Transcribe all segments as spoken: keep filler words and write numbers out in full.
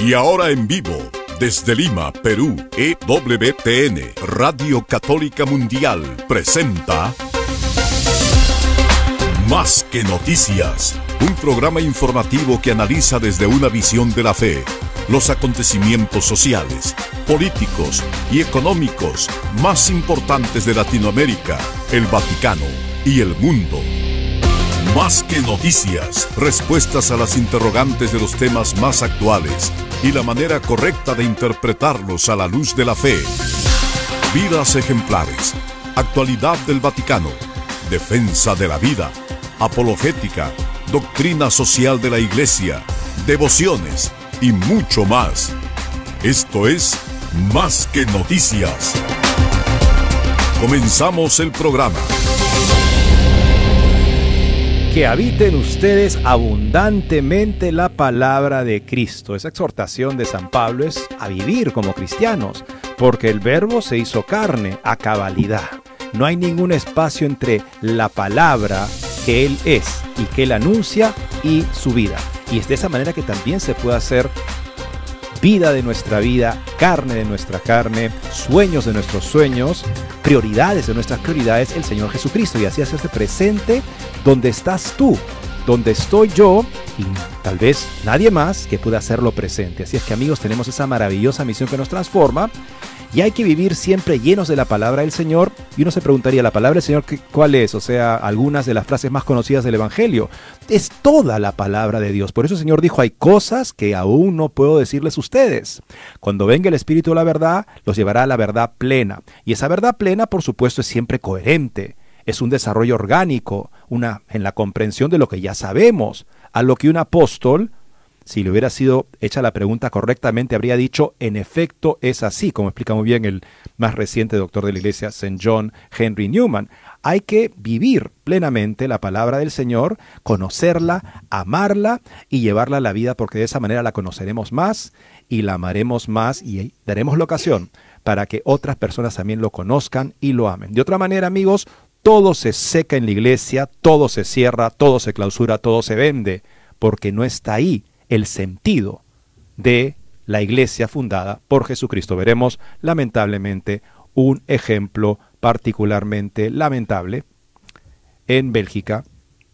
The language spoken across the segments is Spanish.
Y ahora en vivo, desde Lima, Perú, E W T N, Radio Católica Mundial, presenta Más que Noticias, un programa informativo que analiza desde una visión de la fe los acontecimientos sociales, políticos y económicos más importantes de Latinoamérica, el Vaticano y el mundo. Más que noticias, respuestas a las interrogantes de los temas más actuales y la manera correcta de interpretarlos a la luz de la fe. Vidas ejemplares, actualidad del Vaticano, defensa de la vida, apologética, doctrina social de la Iglesia, devociones y mucho más. Esto es Más que Noticias. Comenzamos el programa. Que habite en ustedes abundantemente la palabra de Cristo. Esa exhortación de San Pablo es a vivir como cristianos, porque el Verbo se hizo carne a cabalidad. No hay ningún espacio entre la palabra que Él es y que Él anuncia y su vida. Y es de esa manera que también se puede hacer vida de nuestra vida, carne de nuestra carne, sueños de nuestros sueños, prioridades de nuestras prioridades, el Señor Jesucristo, y así hacerse presente donde estás tú, donde estoy yo y tal vez nadie más que pueda hacerlo presente. Así es que, amigos, tenemos esa maravillosa misión que nos transforma y hay que vivir siempre llenos de la palabra del Señor. Y uno se preguntaría, ¿la palabra del Señor cuál es? O sea, algunas de las frases más conocidas del Evangelio. Es toda la palabra de Dios. Por eso el Señor dijo, hay cosas que aún no puedo decirles a ustedes. Cuando venga el Espíritu de la verdad, los llevará a la verdad plena. Y esa verdad plena, por supuesto, es siempre coherente. Es un desarrollo orgánico, una, en la comprensión de lo que ya sabemos. A lo que un apóstol, si le hubiera sido hecha la pregunta correctamente, habría dicho, en efecto es así, como explica muy bien el más reciente doctor de la Iglesia, Saint John Henry Newman. Hay que vivir plenamente la palabra del Señor, conocerla, amarla y llevarla a la vida, porque de esa manera la conoceremos más y la amaremos más y daremos la ocasión para que otras personas también lo conozcan y lo amen. De otra manera, amigos, todo se seca en la iglesia, todo se cierra, todo se clausura, todo se vende, porque no está ahí el sentido de la iglesia fundada por Jesucristo. Veremos, lamentablemente, un ejemplo particularmente lamentable en Bélgica,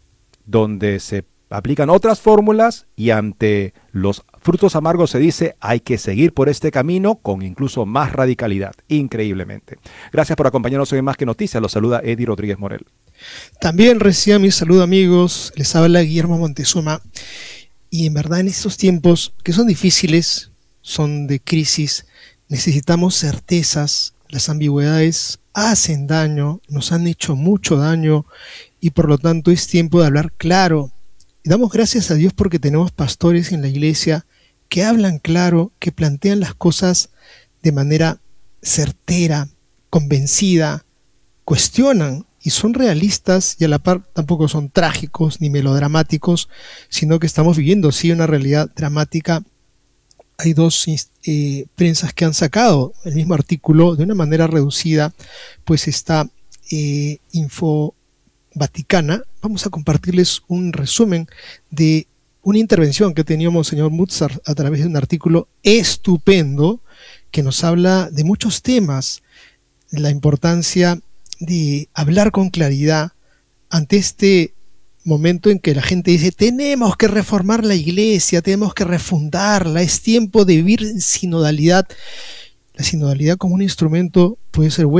donde se aplican otras fórmulas y ante los frutos amargos se dice hay que seguir por este camino con incluso más radicalidad, increíblemente. Gracias por acompañarnos hoy en Más que Noticias. Los saluda Eddie Rodríguez Morel. También reciban mi saludo, amigos. Les habla Guillermo Montezuma. Y en verdad, en estos tiempos que son difíciles, son de crisis, necesitamos certezas. Las ambigüedades hacen daño, nos han hecho mucho daño y por lo tanto es tiempo de hablar claro. Y damos gracias a Dios porque tenemos pastores en la iglesia que hablan claro, que plantean las cosas de manera certera, convencida, cuestionan y son realistas y a la par tampoco son trágicos ni melodramáticos, sino que estamos viviendo sí una realidad dramática. Hay dos eh, prensas que han sacado el mismo artículo de una manera reducida, pues está eh, Info Vaticana. Vamos a compartirles un resumen de una intervención que tenía Monseñor Mozart a través de un artículo estupendo que nos habla de muchos temas, la importancia de hablar con claridad ante este momento en que la gente dice tenemos que reformar la iglesia, tenemos que refundarla, es tiempo de vivir en sinodalidad. La sinodalidad como un instrumento puede ser bueno.